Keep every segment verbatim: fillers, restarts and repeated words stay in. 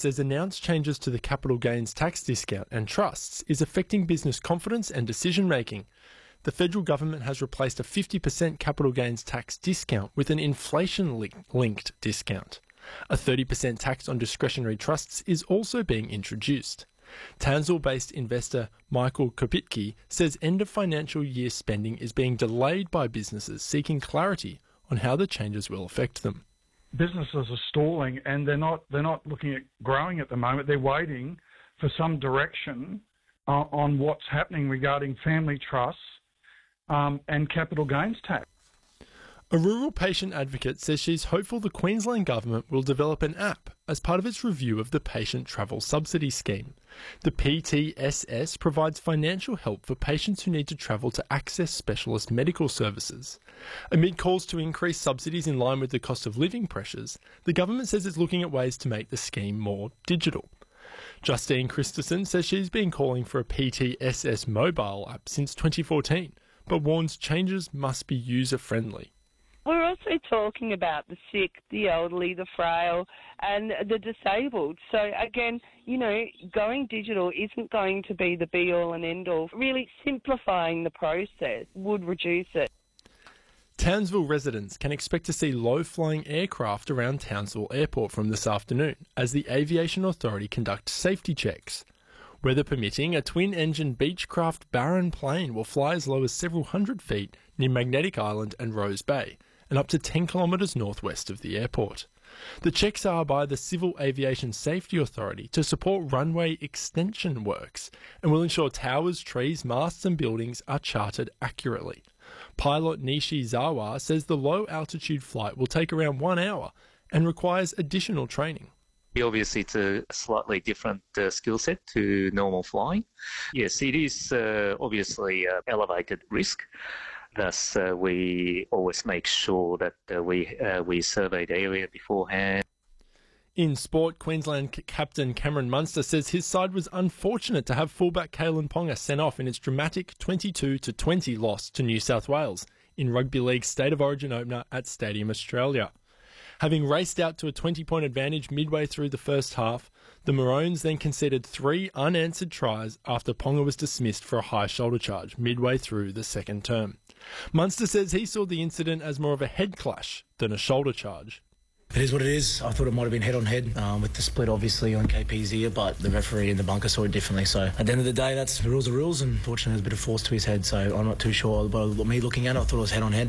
says announced changes to the capital gains tax discount and trusts is affecting business confidence and decision-making. The federal government has replaced a fifty percent capital gains tax discount with an inflation-linked discount. A thirty percent tax on discretionary trusts is also being introduced. Townsville-based investor Michael Kopitke says end-of-financial year spending is being delayed by businesses seeking clarity on how the changes will affect them. Businesses are stalling and they're not they're not looking at growing at the moment. They're waiting for some direction uh, on what's happening regarding family trusts um, and capital gains tax. A rural patient advocate says she's hopeful the Queensland Government will develop an app as part of its review of the Patient Travel Subsidy Scheme. The P T S S provides financial help for patients who need to travel to access specialist medical services. Amid calls to increase subsidies in line with the cost of living pressures, the government says it's looking at ways to make the scheme more digital. Justine Christensen says she's been calling for a P T S S mobile app since twenty fourteen, but warns changes must be user-friendly. We're also talking about the sick, the elderly, the frail, and the disabled. So again, you know, going digital isn't going to be the be-all and end-all. Really simplifying the process would reduce it. Townsville residents can expect to see low-flying aircraft around Townsville Airport from this afternoon as the Aviation Authority conducts safety checks. Weather permitting, a twin-engine Beechcraft Baron plane will fly as low as several hundred feet near Magnetic Island and Rose Bay, and up to ten kilometres northwest of the airport. The checks are by the Civil Aviation Safety Authority to support runway extension works and will ensure towers, trees, masts and buildings are charted accurately. Pilot Nishi Zawa says the low-altitude flight will take around one hour and requires additional training. Obviously, it's a slightly different uh, skill set to normal flying. Yes, it is uh, obviously uh, elevated risk. Thus, uh, we always make sure that uh, we uh, we survey the area beforehand. In sport, Queensland c- captain Cameron Munster says his side was unfortunate to have fullback Kalen Ponga sent off in its dramatic twenty-two to twenty loss to New South Wales in Rugby League's State of Origin opener at Stadium Australia. Having raced out to a twenty-point advantage midway through the first half, the Maroons then conceded three unanswered tries after Ponga was dismissed for a high shoulder charge midway through the second term. Munster says he saw the incident as more of a head clash than a shoulder charge. It is what it is. I thought it might have been head-on-head um, with the split, obviously, on K P's ear, but the referee in the bunker saw it differently. So at the end of the day, that's the rules are rules, and fortunately there's a bit of force to his head, so I'm not too sure. But me looking at it, I thought it was head-on-head.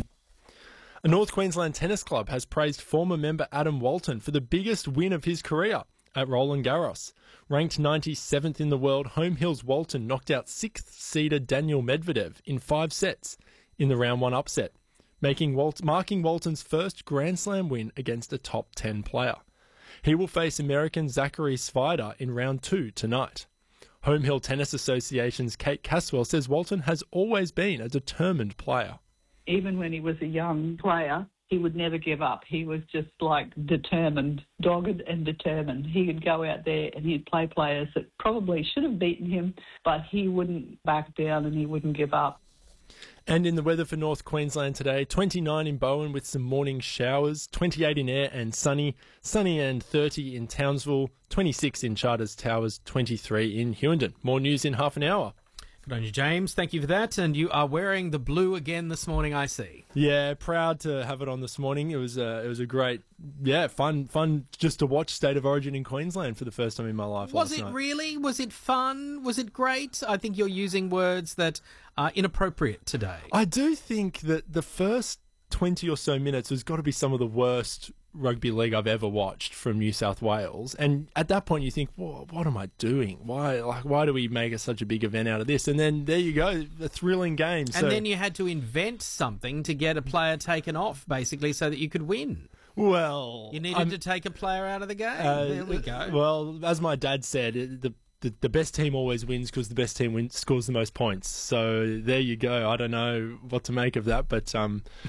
A North Queensland tennis club has praised former member Adam Walton for the biggest win of his career at Roland Garros. Ranked ninety-seventh in the world, Home Hills Walton knocked out sixth-seeder Daniel Medvedev in five sets in the round one upset, making Walt- marking Walton's first Grand Slam win against a top ten player. He will face American Zachary Svider in round two tonight. Home Hill Tennis Association's Kate Caswell says Walton has always been a determined player. Even when he was a young player, he would never give up. He was just like determined, dogged and determined. He would go out there and he'd play players that probably should have beaten him, but he wouldn't back down and he wouldn't give up. And in the weather for North Queensland today, twenty-nine in Bowen with some morning showers, twenty-eight in Ayr and sunny, sunny and thirty in Townsville, twenty-six in Charters Towers, twenty-three in Hughenden. More news in half an hour. Good on you, James. Thank you for that. And you are wearing the blue again this morning, I see. Yeah, proud to have it on this morning. It was a, it was a great, yeah, fun, fun just to watch State of Origin in Queensland for the first time in my life. Was last it night. really? Was it fun? Was it great? I think you're using words that are inappropriate today. I do think that the first twenty or so minutes has got to be some of the worst rugby league I've ever watched from New South Wales, and at that point you think, well, what am I doing? Why, like, why do we make a, such a big event out of this? And then there you go, a thrilling game. And so, then you had to invent something to get a player taken off, basically, so that you could win. Well, You needed I'm- to take a player out of the game. uh, there we go. Well, as my dad said, it- the The, the best team always wins because the best team wins, scores the most points. So there you go. I don't know what to make of that, but um,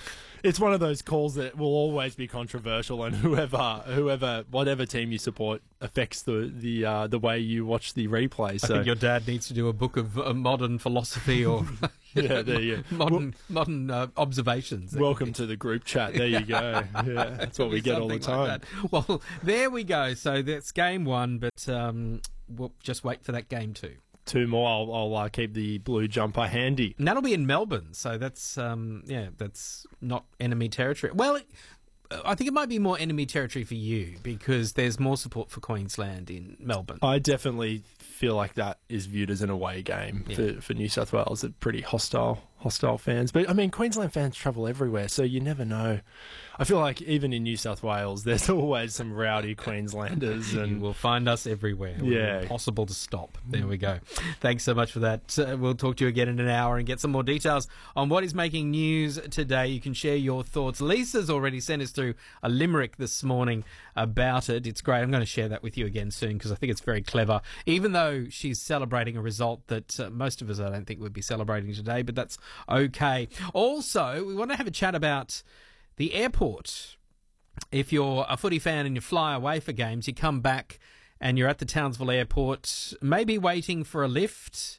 it's one of those calls that will always be controversial, and whoever, whoever, whatever team you support affects the the uh, the way you watch the replay. So I think your dad needs to do a book of uh, modern philosophy or yeah, there you go. modern Well, modern uh, observations. That welcome could to the group chat. There you go. Yeah, that's what we get all the something like time. that. Well, there we go. So that's game one, but um, we'll just wait for that game two. Two more. I'll, I'll uh, keep the blue jumper handy. And that'll be in Melbourne, so that's um, yeah, that's not enemy territory. Well, it, I think it might be more enemy territory for you because there's more support for Queensland in Melbourne. I definitely feel like that is viewed as an away game Yeah. for, for New South Wales. They're pretty hostile, hostile fans. But I mean, Queensland fans travel everywhere, so you never know. I feel like even in New South Wales, there's always some rowdy Queenslanders, You and will find us everywhere. We're Yeah. impossible to stop. There we go. Thanks so much for that. Uh, we'll talk to you again in an hour and get some more details on what is making news today. You can share your thoughts. Lisa's already sent us through a limerick this morning about it. It's great. I'm going to share that with you again soon because I think it's very clever, even though she's celebrating a result that uh, most of us, I don't think, would be celebrating today, but that's okay. Also, we want to have a chat about the airport. If you're a footy fan and you fly away for games, you come back and you're at the Townsville airport, maybe waiting for a lift,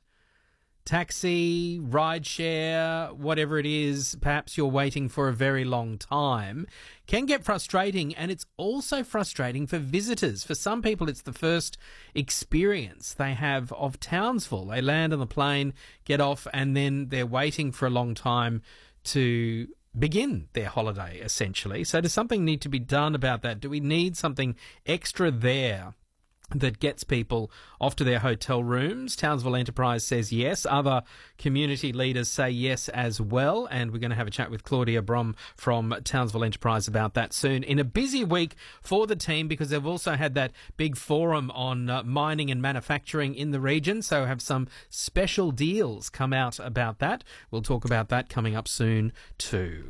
taxi, rideshare, whatever it is, perhaps you're waiting for a very long time, can get frustrating, and it's also frustrating for visitors. For some people, it's the first experience they have of Townsville. They land on the plane, get off, and then they're waiting for a long time to begin their holiday, essentially. So does something need to be done about that? Do we need something extra there that gets people off to their hotel rooms? Townsville Enterprise says yes. Other community leaders say yes as well. And we're going to have a chat with Claudia Brom from Townsville Enterprise about that soon. In a busy week for the team, because they've also had that big forum on uh, mining and manufacturing in the region. So have some special deals come out about that. We'll talk about that coming up soon too.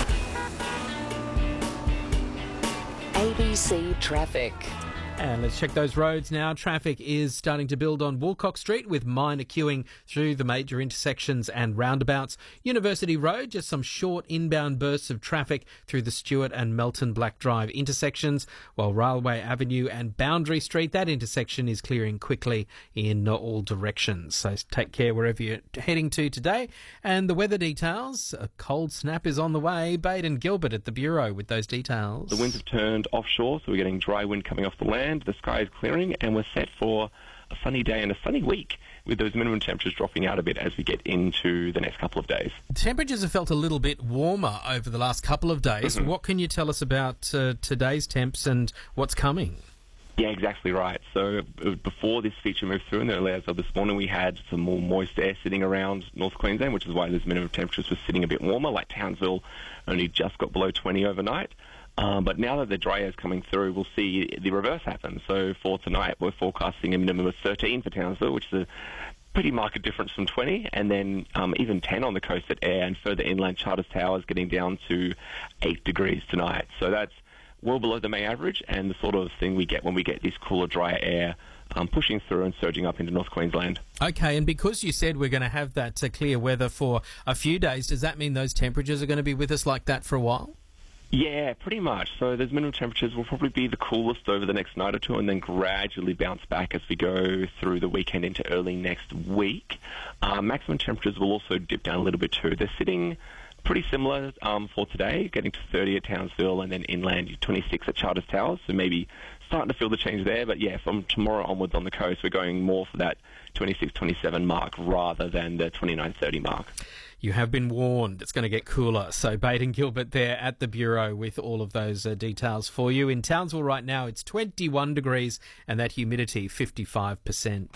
A B C Traffic. And let's check those roads now. Traffic is starting to build on Woolcock Street with minor queuing through the major intersections and roundabouts. University Road, just some short inbound bursts of traffic through the Stewart and Melton Black Drive intersections, while Railway Avenue and Boundary Street, that intersection is clearing quickly in all directions. So take care wherever you're heading to today. And the weather details, a cold snap is on the way. Baden Gilbert at the Bureau with those details. The winds have turned offshore, so we're getting dry wind coming off the land. The sky is clearing, and we're set for a sunny day and a sunny week, with those minimum temperatures dropping out a bit as we get into the next couple of days. Temperatures have felt a little bit warmer over the last couple of days. Mm-hmm. What can you tell us about uh, today's temps and what's coming? Yeah, exactly right. So uh, before this feature moved through in the early hours of this morning, we had some more moist air sitting around North Queensland, which is why those minimum temperatures were sitting a bit warmer, like Townsville only just got below twenty overnight. Um, but now that the dry air is coming through, we'll see the reverse happen. So for tonight, we're forecasting a minimum of thirteen for Townsville, which is a pretty marked difference from twenty, and then um, even ten on the coast at Ayr, and further inland Charters Towers getting down to eight degrees tonight. So that's well below the May average, and the sort of thing we get when we get this cooler, drier air um, pushing through and surging up into North Queensland. Okay, and because you said we're going to have that uh, clear weather for a few days, does that mean those temperatures are going to be with us like that for a while? Yeah, pretty much. So those minimum temperatures will probably be the coolest over the next night or two, and then gradually bounce back as we go through the weekend into early next week. Uh, maximum temperatures will also dip down a little bit too. They're sitting pretty similar um, for today, getting to thirty at Townsville, and then inland twenty-six at Charters Towers. So maybe starting to feel the change there. But yeah, from tomorrow onwards on the coast, we're going more for that twenty-six, twenty-seven mark rather than the twenty-nine, thirty mark. You have been warned. It's going to get cooler. So Baden Gilbert there at the Bureau with all of those uh, details for you. In Townsville right now, it's twenty-one degrees and that humidity fifty-five percent.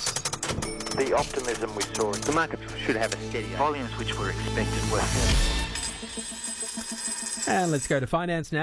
The optimism we saw, the market should have a steady volumes which were expected were. And let's go to finance now.